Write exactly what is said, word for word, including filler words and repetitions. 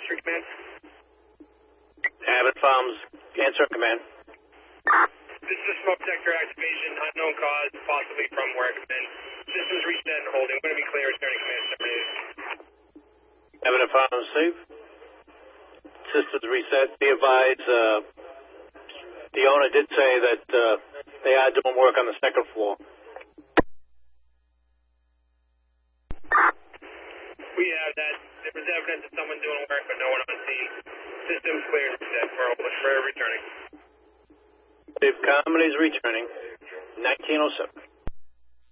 Street Command. Abbott Farms, answer command. This is a smoke detector activation, unknown cause, possibly from where I come in. Systems reset and holding. Going to be clear, returning command terminated. Abbott Farms, safe. Systems reset. Be advised, uh, the owner did say that uh, they are doing work on the second floor. We have that. There was evidence of someone doing work, but no one on scene. Systems clear and reset for, for returning. If Carmody is returning, nineteen oh seven.